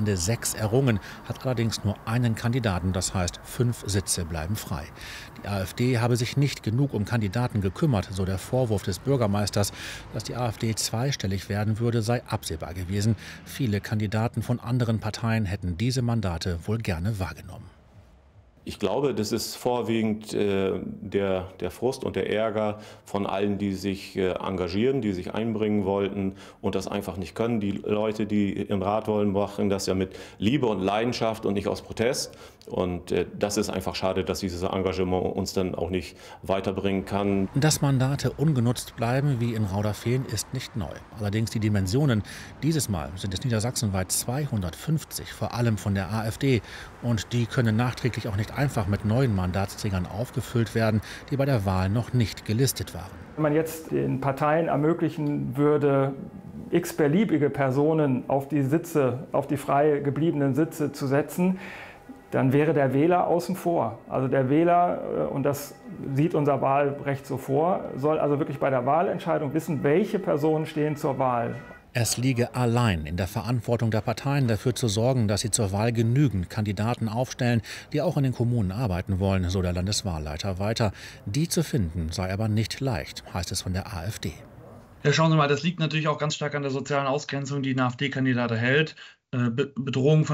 Ende 6 errungen, hat allerdings nur einen Kandidaten, das heißt 5 Sitze bleiben frei. Die AfD habe sich nicht genug um Kandidaten gekümmert, so der Vorwurf des Bürgermeisters. Dass die AfD zweistellig werden würde, sei absehbar gewesen. Viele Kandidaten von anderen Parteien hätten diese Mandate wohl gerne wahrgenommen. Ich glaube, das ist vorwiegend der Frust und der Ärger von allen, die sich engagieren, die sich einbringen wollten und das einfach nicht können. Die Leute, die ihren Rat wollen, machen das ja mit Liebe und Leidenschaft und nicht aus Protest. Und das ist einfach schade, dass dieses Engagement uns dann auch nicht weiterbringen kann. Dass Mandate ungenutzt bleiben, wie in Rauderfehn, ist nicht neu. Allerdings die Dimensionen. Dieses Mal sind es niedersachsenweit 250, vor allem von der AfD. Und die können nachträglich auch nicht einfach mit neuen Mandatsträgern aufgefüllt werden, die bei der Wahl noch nicht gelistet waren. Wenn man jetzt den Parteien ermöglichen würde, x-beliebige Personen auf die frei gebliebenen Sitze zu setzen, dann wäre der Wähler außen vor. Also der Wähler, und das sieht unser Wahlrecht so vor, soll also wirklich bei der Wahlentscheidung wissen, welche Personen stehen zur Wahl. Es liege allein in der Verantwortung der Parteien, dafür zu sorgen, dass sie zur Wahl genügend Kandidaten aufstellen, die auch in den Kommunen arbeiten wollen, so der Landeswahlleiter weiter. Die zu finden sei aber nicht leicht, heißt es von der AfD. Ja, schauen Sie mal, das liegt natürlich auch ganz stark an der sozialen Ausgrenzung, die ein AfD-Kandidat erhält. Bedrohung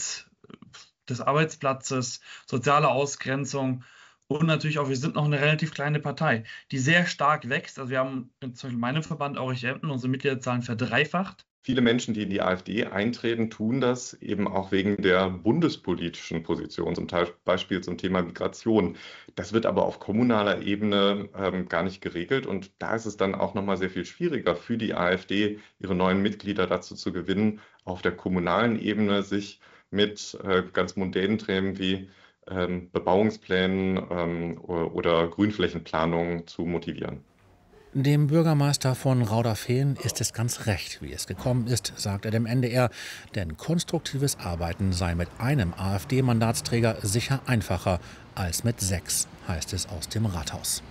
des Arbeitsplatzes, soziale Ausgrenzung. Und natürlich auch, wir sind noch eine relativ kleine Partei, die sehr stark wächst. Also wir haben zum Beispiel in meinem Verband Aurich-Emden unsere Mitgliederzahlen verdreifacht. Viele Menschen, die in die AfD eintreten, tun das eben auch wegen der bundespolitischen Position, zum Beispiel zum Thema Migration. Das wird aber auf kommunaler Ebene gar nicht geregelt. Und da ist es dann auch nochmal sehr viel schwieriger für die AfD, ihre neuen Mitglieder dazu zu gewinnen, auf der kommunalen Ebene sich mit ganz mondänen Themen wie Bebauungsplänen oder Grünflächenplanung zu motivieren. Dem Bürgermeister von Rauderfehn ist es ganz recht, wie es gekommen ist, sagt er dem NDR. Denn konstruktives Arbeiten sei mit einem AfD-Mandatsträger sicher einfacher als mit 6, heißt es aus dem Rathaus.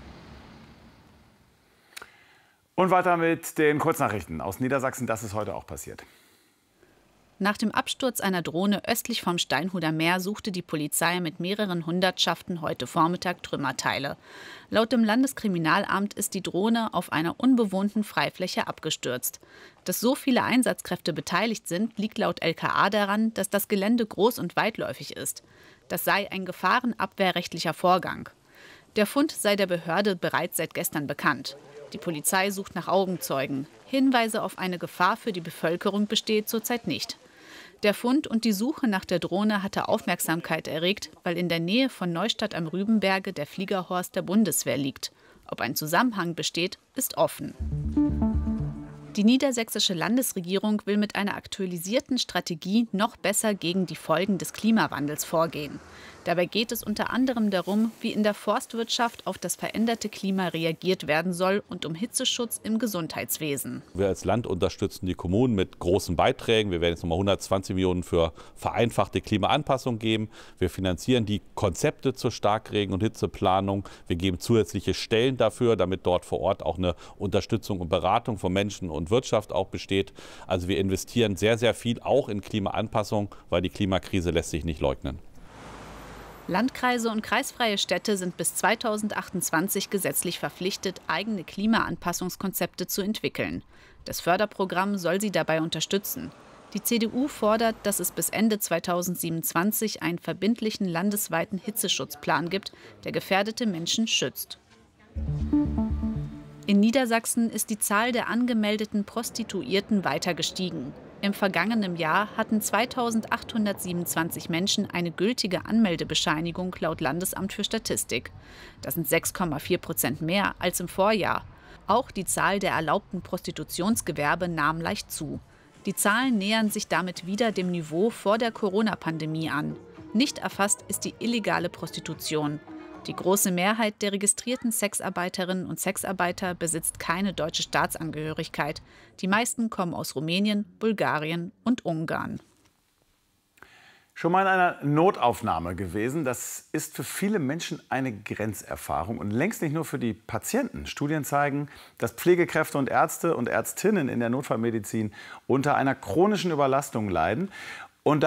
Und weiter mit den Kurznachrichten aus Niedersachsen. Das ist heute auch passiert. Nach dem Absturz einer Drohne östlich vom Steinhuder Meer suchte die Polizei mit mehreren Hundertschaften heute Vormittag Trümmerteile. Laut dem Landeskriminalamt ist die Drohne auf einer unbewohnten Freifläche abgestürzt. Dass so viele Einsatzkräfte beteiligt sind, liegt laut LKA daran, dass das Gelände groß und weitläufig ist. Das sei ein gefahrenabwehrrechtlicher Vorgang. Der Fund sei der Behörde bereits seit gestern bekannt. Die Polizei sucht nach Augenzeugen. Hinweise auf eine Gefahr für die Bevölkerung besteht zurzeit nicht. Der Fund und die Suche nach der Drohne hatte Aufmerksamkeit erregt, weil in der Nähe von Neustadt am Rübenberge der Fliegerhorst der Bundeswehr liegt. Ob ein Zusammenhang besteht, ist offen. Die niedersächsische Landesregierung will mit einer aktualisierten Strategie noch besser gegen die Folgen des Klimawandels vorgehen. Dabei geht es unter anderem darum, wie in der Forstwirtschaft auf das veränderte Klima reagiert werden soll und um Hitzeschutz im Gesundheitswesen. Wir als Land unterstützen die Kommunen mit großen Beiträgen. Wir werden jetzt nochmal 120 Millionen für vereinfachte Klimaanpassung geben. Wir finanzieren die Konzepte zur Starkregen- und Hitzeplanung. Wir geben zusätzliche Stellen dafür, damit dort vor Ort auch eine Unterstützung und Beratung von Menschen und Wirtschaft auch besteht. Also wir investieren sehr, sehr viel auch in Klimaanpassung, weil die Klimakrise lässt sich nicht leugnen. Landkreise und kreisfreie Städte sind bis 2028 gesetzlich verpflichtet, eigene Klimaanpassungskonzepte zu entwickeln. Das Förderprogramm soll sie dabei unterstützen. Die CDU fordert, dass es bis Ende 2027 einen verbindlichen landesweiten Hitzeschutzplan gibt, der gefährdete Menschen schützt. In Niedersachsen ist die Zahl der angemeldeten Prostituierten weiter gestiegen. Im vergangenen Jahr hatten 2.827 Menschen eine gültige Anmeldebescheinigung laut Landesamt für Statistik. Das sind 6,4% mehr als im Vorjahr. Auch die Zahl der erlaubten Prostitutionsgewerbe nahm leicht zu. Die Zahlen nähern sich damit wieder dem Niveau vor der Corona-Pandemie an. Nicht erfasst ist die illegale Prostitution. Die große Mehrheit der registrierten Sexarbeiterinnen und Sexarbeiter besitzt keine deutsche Staatsangehörigkeit. Die meisten kommen aus Rumänien, Bulgarien und Ungarn. Schon mal in einer Notaufnahme gewesen, das ist für viele Menschen eine Grenzerfahrung und längst nicht nur für die Patienten. Studien zeigen, dass Pflegekräfte und Ärzte und Ärztinnen in der Notfallmedizin unter einer chronischen Überlastung leiden.